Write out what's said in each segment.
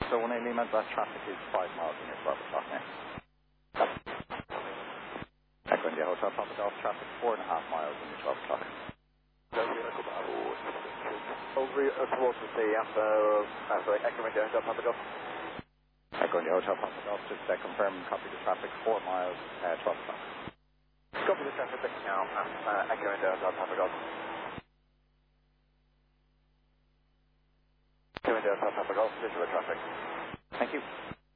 So 18 Lima, that traffic is 5 miles in your 12 o'clock now. Echo India Hotel Papa Golf traffic 4.5 miles in your 12 o'clock. Over towards the sea after, sorry, Echo India Hotel Papa Golf. Echo India Hotel Papa Golf, just confirm, copy the traffic 4 miles, 12 o'clock. Copy the traffic now at Echo India Hotel Papa Golf. Echo India Hotel Papa Golf, visual traffic. Thank you.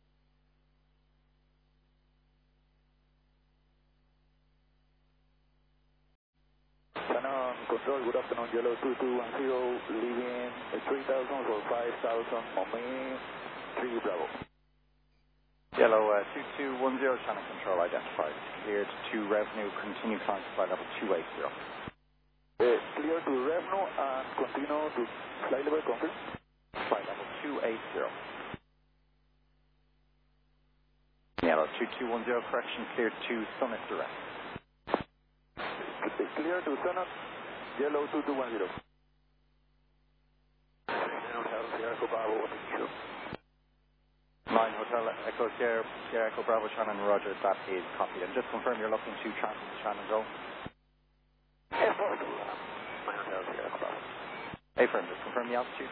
Canon Control, good afternoon, Yellow 2210, leaving 3000 or 5000, Mommy 3 Bravo. Yellow 2210, Shannon Control identified. Cleared to revenue, continue climb to flight level 280. Clear to revenue and continue to flight level confirm. Flight level 280. Yellow 2210, correction, cleared to Summit direct. Clear to Summit, Yellow 2210. Echo Bravo 182. 9 Hotel Echo Sierra Echo Bravo Shannon Roger, that is copied. And just confirm you're looking to transit to Shannon Zone. Yes, 9 Hotel Sierra Echo Bravo. Hey firm, just confirm the altitude.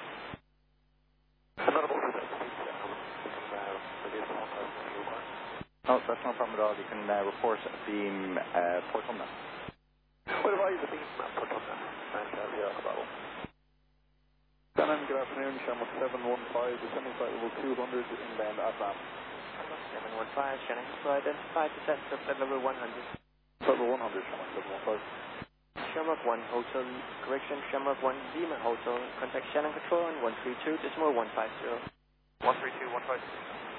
No, that's no problem at all. You can report a beam port on that. What advise the beam port on that? 9 Hotel Sierra Echo Bravo. Canon, good afternoon, Shamrock 715, descending flight level 200, inbound Assam. 715, Shannon Control identified, descent to flight level 100. Level 100, Shamrock 715. Shamrock 1 Hotel, correction, Shamrock 1 Lima Hotel, contact Shannon Control on 132.150. 132.150.